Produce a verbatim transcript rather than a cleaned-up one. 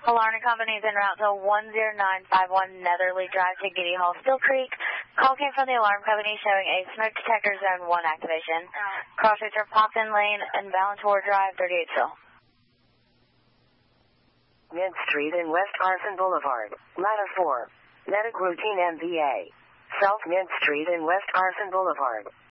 Alarm Company is en route to one zero nine five one Netherly Drive to Giddy Hall, Still Creek. Call came from the Alarm Company showing a smoke detector zone one activation. Crossroads are Pompton Lane and Valentour Drive, thirty-eight still. Mint Street and West Carson Boulevard, Ladder four. Medic routine M V A. South Mint Street and West Carson Boulevard.